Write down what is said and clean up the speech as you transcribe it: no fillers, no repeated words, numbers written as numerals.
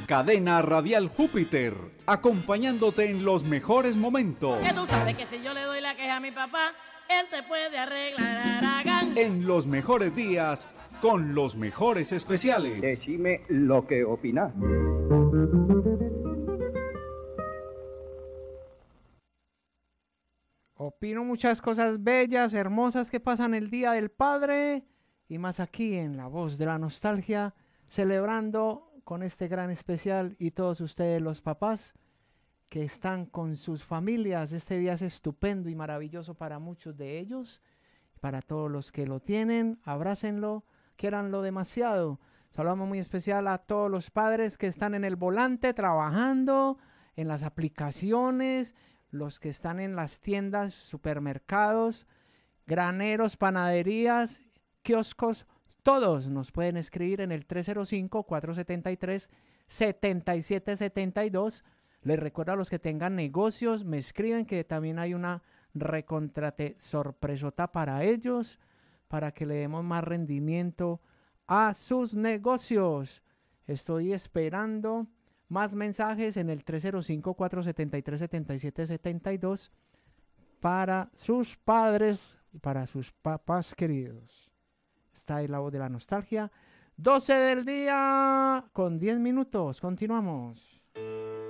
Cadena Radial Júpiter, acompañándote en los mejores momentos. Que tú sabes que si yo le doy la queja a mi papá, él te puede arreglar, Aragán. En los mejores días, con los mejores especiales. Decime lo que opinás. Opino muchas cosas bellas, hermosas que pasan el Día del Padre y más aquí en La Voz de la Nostalgia, celebrando con este gran especial y todos ustedes los papás que están con sus familias. Este día es estupendo y maravilloso para muchos de ellos. Para todos los que lo tienen, abrácenlo, quiéranlo demasiado. Saludamos muy especial a todos los padres que están en el volante trabajando, en las aplicaciones, los que están en las tiendas, supermercados, graneros, panaderías, kioscos, todos nos pueden escribir en el 305-473-7772. Les recuerdo a los que tengan negocios, me escriben que también hay una recontrate sorpresota para ellos, para que le demos más rendimiento a sus negocios. Estoy esperando más mensajes en el 305-473-7772 para sus padres y para sus papás queridos. Está ahí La Voz de la Nostalgia. 12 del día con 10 minutos. Continuamos.